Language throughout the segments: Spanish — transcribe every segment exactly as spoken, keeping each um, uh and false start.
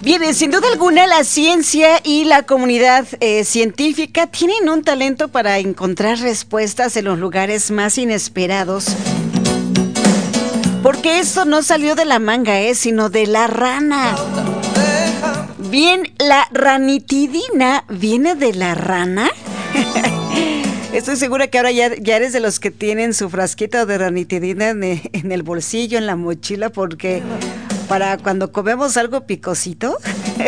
Bien, sin duda alguna la ciencia y la comunidad eh, científica tienen un talento para encontrar respuestas en los lugares más inesperados. Porque esto no salió de la manga, eh, sino de la rana. Bien, ¿la ranitidina viene de la rana? Estoy segura que ahora ya, ya eres de los que tienen su frasquito de ranitidina en, en el bolsillo, en la mochila, porque para cuando comemos algo picosito.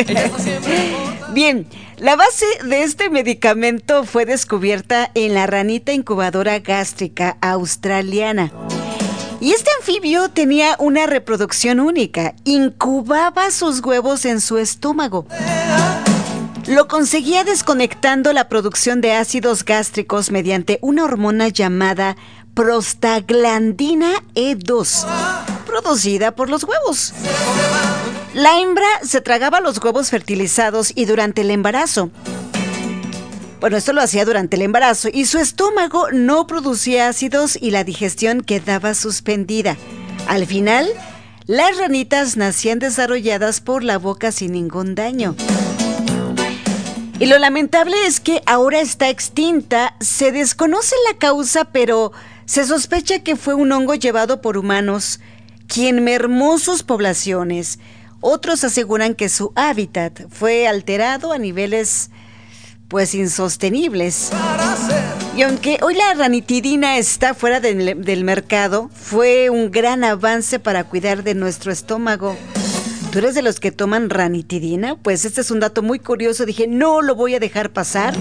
Bien, la base de este medicamento fue descubierta en la ranita incubadora gástrica australiana. Y este anfibio tenía una reproducción única, incubaba sus huevos en su estómago. Lo conseguía desconectando la producción de ácidos gástricos mediante una hormona llamada prostaglandina E dos, producida por los huevos. La hembra se tragaba los huevos fertilizados y durante el embarazo. Bueno, esto lo hacía durante el embarazo y su estómago no producía ácidos y la digestión quedaba suspendida. Al final, las ranitas nacían desarrolladas por la boca sin ningún daño. Y lo lamentable es que ahora está extinta, se desconoce la causa, pero se sospecha que fue un hongo llevado por humanos, quien mermó sus poblaciones. Otros aseguran que su hábitat fue alterado a niveles pues insostenibles. Y aunque hoy la ranitidina está fuera del, del mercado, fue un gran avance para cuidar de nuestro estómago. ¿Tú eres de los que toman ranitidina? Pues este es un dato muy curioso, dije, no lo voy a dejar pasar.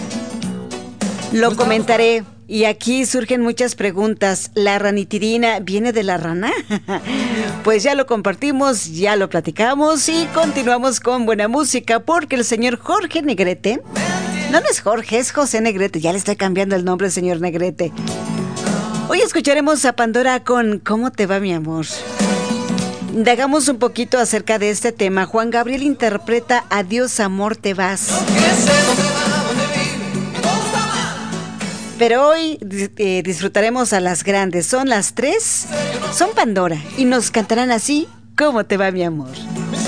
Lo comentaré. Y aquí surgen muchas preguntas. ¿La ranitidina viene de la rana? Pues ya lo compartimos, ya lo platicamos y continuamos con buena música porque el señor Jorge Negrete, no, no es Jorge, es José Negrete, ya le estoy cambiando el nombre al señor Negrete. Hoy escucharemos a Pandora con ¿Cómo te va, mi amor? Indagamos un poquito acerca de este tema. Juan Gabriel interpreta Adiós, amor, te vas. Pero hoy eh, disfrutaremos a las grandes. Son las tres, son Pandora y nos cantarán así, ¿Cómo te va, mi amor?